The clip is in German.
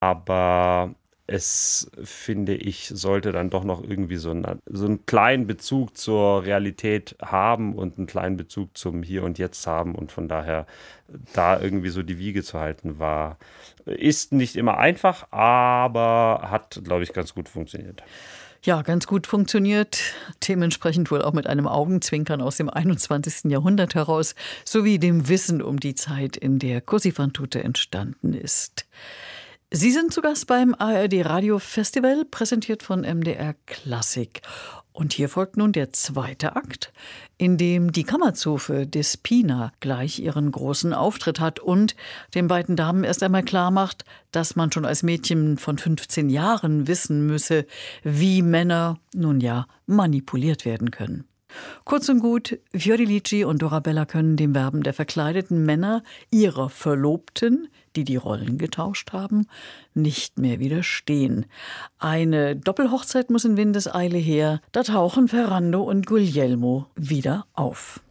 aber es, finde ich, sollte dann doch noch irgendwie so einen kleinen Bezug zur Realität haben und einen kleinen Bezug zum Hier und Jetzt haben und von daher da irgendwie so die Wiege zu halten ist nicht immer einfach, aber hat, glaube ich, ganz gut funktioniert. Ja, ganz gut funktioniert. Dementsprechend wohl auch mit einem Augenzwinkern aus dem 21. Jahrhundert heraus, sowie dem Wissen um die Zeit, in der Così fan tutte entstanden ist. Sie sind zu Gast beim ARD Radio Festival, präsentiert von MDR Klassik. Und hier folgt nun der zweite Akt, in dem die Kammerzofe Despina gleich ihren großen Auftritt hat und den beiden Damen erst einmal klar macht, dass man schon als Mädchen von 15 Jahren wissen müsse, wie Männer, nun ja, manipuliert werden können. Kurz und gut, Fiordilici und Dorabella können dem Werben der verkleideten Männer ihrer Verlobten, die die Rollen getauscht haben, nicht mehr widerstehen. Eine Doppelhochzeit muss in Windeseile her, da tauchen Ferrando und Guglielmo wieder auf.